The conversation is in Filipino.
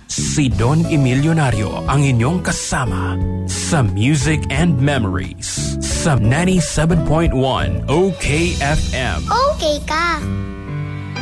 Si Don Emilionario ang inyong kasama sa Music and Memories sa 97.1 OKFM. Okay ka.